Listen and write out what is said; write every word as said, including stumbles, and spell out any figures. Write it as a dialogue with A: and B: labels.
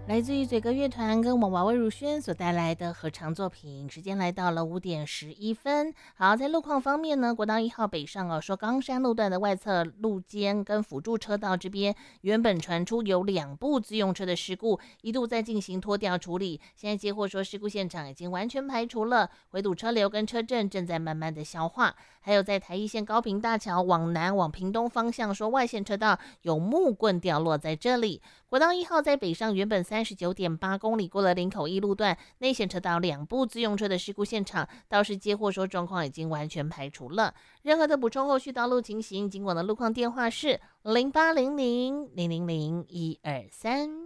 A: 来自于嘴歌乐团跟娃娃魏如萱所带来的合唱作品，时间来到了五点十一分。好，在路况方面呢，国道一号北上哦，说冈山路段的外侧路肩跟辅助车道这边，原本传出有两部自用车的事故，一度在进行拖吊处理，现在接获说事故现场已经完全排除了，围堵车流跟车阵正在慢慢的消化。还有在台一线高屏大桥往南往屏东方向，说外线车道有木棍掉落在这里。国道一号在北上原本三十九点八公里，过了林口一路段内线车道两部自用车的事故现场，倒是接获说状况已经完全排除了。任何的补充后续道路情形，经过的路况电话是零八零零零零零一二三。